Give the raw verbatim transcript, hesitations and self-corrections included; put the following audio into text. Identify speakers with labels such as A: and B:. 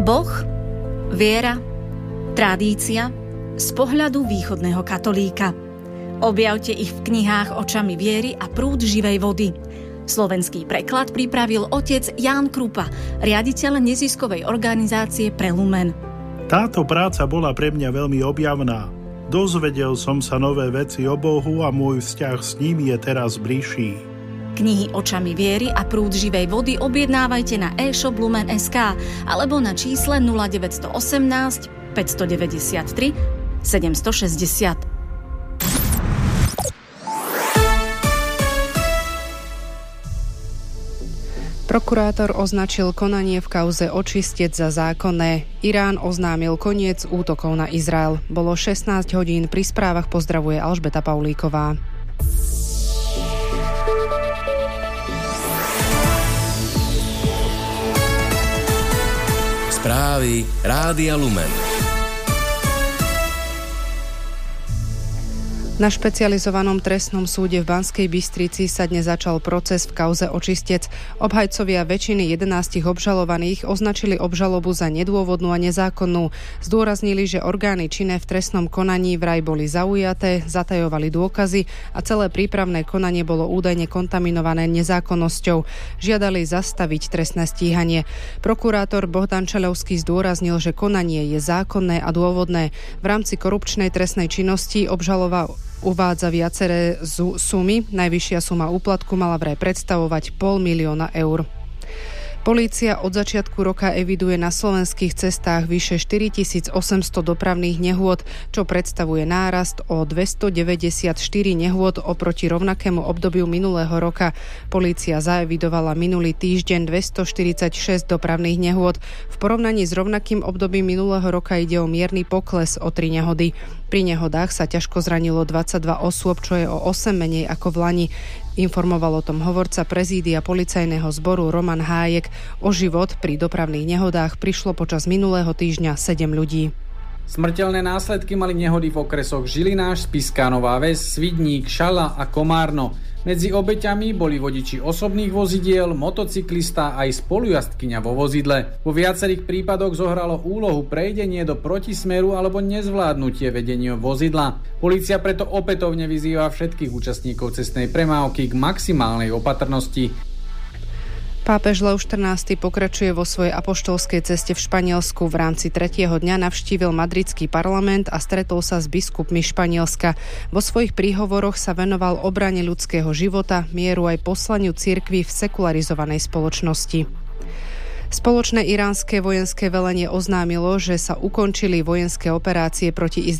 A: Boh, viera, tradícia z pohľadu východného katolíka. Objavte ich v knihách Očami viery a Prúd živej vody. Slovenský preklad pripravil otec Ján Krupa, riaditeľ neziskovej organizácie Prelumen.
B: Táto práca bola pre mňa veľmi objavná. Dozvedel som sa nové veci o Bohu a môj vzťah s ním je teraz bližší.
A: Knihy Očami viery a Prúd živej vody objednávajte na e-shop lumen bodka es ká alebo na čísle nula deväť jedna osem, päť deväť tri, sedem šesť nula.
C: Prokurátor označil konanie v kauze Očistec za zákonné. Irán oznámil koniec útokov na Izrael. Bolo šestnásť hodín, pri správach pozdravuje Alžbeta Paulíková.
D: Správy Rádia Lumen.
C: Na špecializovanom trestnom súde v Banskej Bystrici sa dnes začal proces v kauze Očistec. Obhajcovia väčšiny jedenástich obžalovaných označili obžalobu za nedôvodnú a nezákonnú. Zdôraznili, že orgány činné v trestnom konaní vraj boli zaujaté, zatajovali dôkazy a celé prípravné konanie bolo údajne kontaminované nezákonnosťou. Žiadali zastaviť trestné stíhanie. Prokurátor Bohdan Čeľovský zdôraznil, že konanie je zákonné a dôvodné. V rámci korupčnej trestnej činnosti obžaloba uvádza viaceré sumy. Najvyššia suma úplatku mala vraj predstavovať pol milióna eur. Polícia od začiatku roka eviduje na slovenských cestách vyše štyritisícosemsto dopravných nehôd, čo predstavuje nárast o dvestodeväťdesiatštyri nehôd oproti rovnakému obdobiu minulého roka. Polícia zaevidovala minulý týždeň dvestoštyridsaťšesť dopravných nehôd. V porovnaní s rovnakým obdobím minulého roka ide o mierny pokles o tri nehody. Pri nehodách sa ťažko zranilo dvadsaťdva osôb, čo je o osem menej ako v lani. Informoval o tom hovorca prezídia policajného zboru Roman Hájek. O život pri dopravných nehodách prišlo počas minulého týždňa sedem ľudí.
E: Smrteľné následky mali nehody v okresoch Žilináš, Spišská Nová Ves, Svidník, Šala a Komárno. Medzi obeťami boli vodiči osobných vozidiel, motocyklista aj spolujazdkyňa vo vozidle. Vo viacerých prípadoch zohralo úlohu prejdenie do protismeru alebo nezvládnutie vedenia vozidla. Polícia preto opätovne vyzýva všetkých účastníkov cestnej premávky k maximálnej opatrnosti.
C: Pápež Lev štrnásty pokračuje vo svojej apoštolskej ceste v Španielsku. V rámci tretieho dňa navštívil madridský parlament a stretol sa s biskupmi Španielska. Vo svojich príhovoroch sa venoval obrane ľudského života, mieru aj poslaniu cirkvi v sekularizovanej spoločnosti. Spoločné iránske vojenské velenie oznámilo, že sa ukončili vojenské operácie proti